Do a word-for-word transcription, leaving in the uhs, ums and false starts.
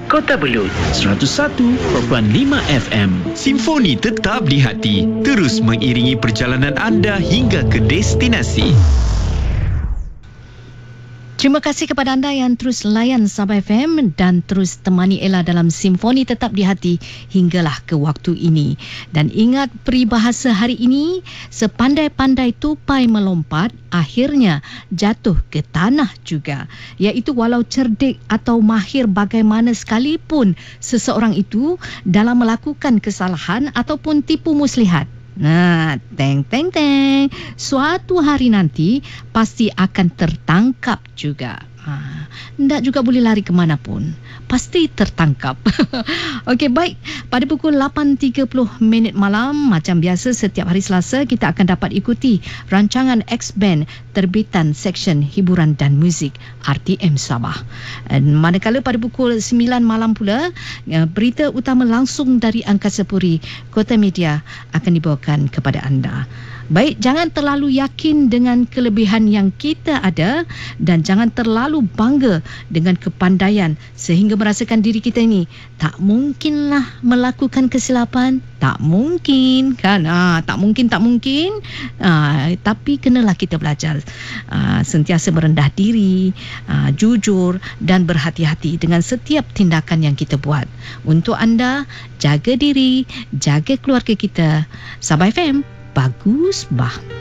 Kota Belud seratus satu perpuluhan lima F M. Simfoni tetap di hati, terus mengiringi perjalanan anda hingga ke destinasi. Terima kasih kepada anda yang terus layan Sabah F M dan terus temani Ella dalam Simfoni Tetap di Hati hinggalah ke waktu ini. Dan ingat peribahasa hari ini, sepandai-pandai tupai melompat, akhirnya jatuh ke tanah juga. Iaitu walau cerdik atau mahir bagaimana sekalipun seseorang itu dalam melakukan kesalahan ataupun tipu muslihat, nah, teng teng teng, suatu hari nanti pasti akan tertangkap juga. Ha, tidak juga boleh lari ke mana pun, pasti tertangkap. Okey, baik. Pada pukul lapan tiga puluh minit malam, macam biasa setiap hari Selasa, kita akan dapat ikuti rancangan X-Band terbitan Seksyen Hiburan dan Muzik R T M Sabah. Dan manakala pada pukul sembilan malam pula, berita utama langsung dari Angkasa Puri Kota Media akan dibawakan kepada anda. Baik, jangan terlalu yakin dengan kelebihan yang kita ada dan jangan terlalu bangga dengan kepandaian sehingga merasakan diri kita ini tak mungkinlah melakukan kesilapan. Tak mungkin kan? Ah, tak mungkin, tak mungkin. Ah, tapi kenalah kita belajar ah, sentiasa merendah diri, ah, jujur dan berhati-hati dengan setiap tindakan yang kita buat. Untuk anda, jaga diri, jaga keluarga kita. Sabah F M, bagus bah.